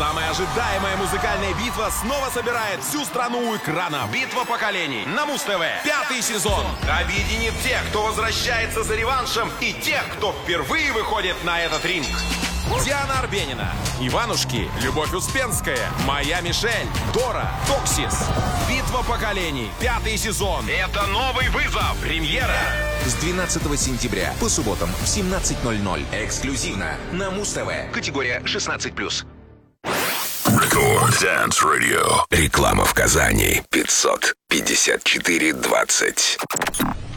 Самая ожидаемая музыкальная битва снова собирает всю страну у экрана. Битва поколений на Муз-ТВ. 5-й сезон объединит тех, кто возвращается за реваншем, и тех, кто впервые выходит на этот ринг. Диана Арбенина, Иванушки, Любовь Успенская, Моя Мишель, Дора, Токсис. Битва поколений. 5-й сезон. Это новый вызов. Премьера. С 12 сентября по субботам в 17:00. Эксклюзивно на Муз-ТВ. Категория 16+. Рекорд Dance Radio. Реклама в Казани. 554-20.